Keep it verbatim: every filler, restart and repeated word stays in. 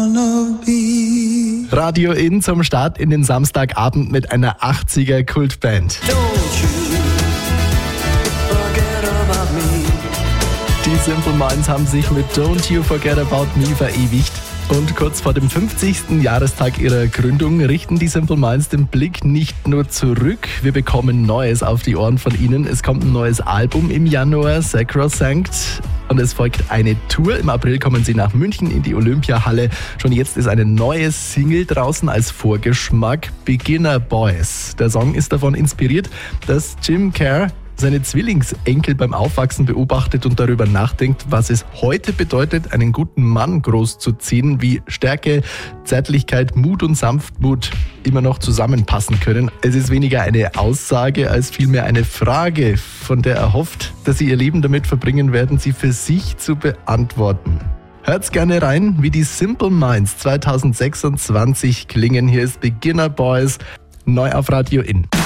Radio In zum Start in den Samstagabend mit einer achtziger-Kultband. Die Simple Minds haben sich mit Don't You Forget About Me verewigt. Und kurz vor dem fünfzigsten Jahrestag ihrer Gründung richten die Simple Minds den Blick nicht nur zurück. Wir bekommen Neues auf die Ohren von ihnen. Es kommt ein neues Album im Januar, Sacrosanct. Und es folgt eine Tour. Im April kommen sie nach München in die Olympiahalle. Schon jetzt ist eine neue Single draußen als Vorgeschmack, Beginner Boys. Der Song ist davon inspiriert, dass Jim Kerr seine Zwillingsenkel beim Aufwachsen beobachtet und darüber nachdenkt, was es heute bedeutet, einen guten Mann großzuziehen, wie Stärke, Zärtlichkeit, Mut und Sanftmut immer noch zusammenpassen können. Es ist weniger eine Aussage als vielmehr eine Frage, von der er hofft, dass sie ihr Leben damit verbringen werden, sie für sich zu beantworten. Hört's gerne rein, wie die Simple Minds zwanzig sechsundzwanzig klingen. Hier ist Beginner Boys, neu auf Radio In.